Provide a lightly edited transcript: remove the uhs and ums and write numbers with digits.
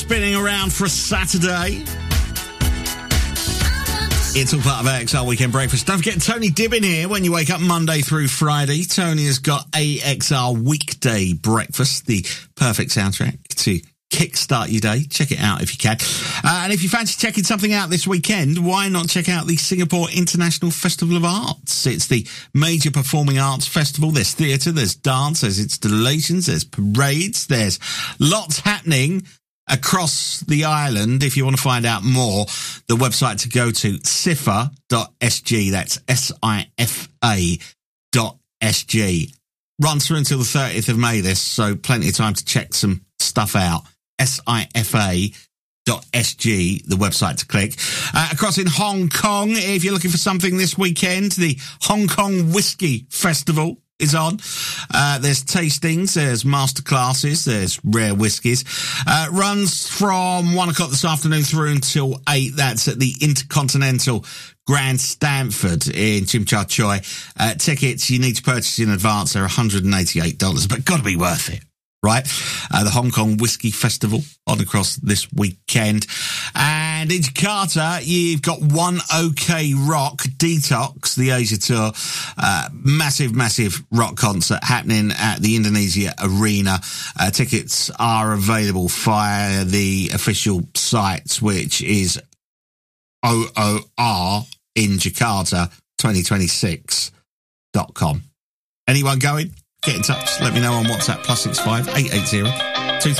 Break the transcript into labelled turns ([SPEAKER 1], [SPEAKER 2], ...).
[SPEAKER 1] spinning around for a Saturday. It's all part of AXR Weekend Breakfast. Don't forget Tony Dibbin here when you wake up Monday through Friday. Tony has got AXR Weekday Breakfast, the perfect soundtrack to kickstart your day. Check it out if you can. And if you fancy checking something out this weekend, why not check out the Singapore International Festival of Arts? It's the major performing arts festival. There's theatre, there's dance, there's installations, there's parades, there's lots happening across the island. If you want to find out more, the website to go to sifa.sg. That's SIFA.sg. Runs through until the 30th of May, this, so plenty of time to check some stuff out. SIFA.sg, the website to click. Across in Hong Kong, if you're looking for something this weekend, the Hong Kong Whiskey Festival is on. There's tastings, there's masterclasses, there's rare whiskies. Runs from 1 o'clock this afternoon through until 8. That's at the Intercontinental Grand Stamford in Chim Cha Choi. Tickets you need to purchase in advance. They're $188, but got to be worth it, right? The Hong Kong Whiskey Festival on across this weekend. And in Jakarta, you've got One OK Rock Detox, the Asia Tour. Massive rock concert happening at the Indonesia Arena. Tickets are available via the official sites, which is OOR in Jakarta 2026.com. Anyone going? Get in touch. Let me know on WhatsApp +65 880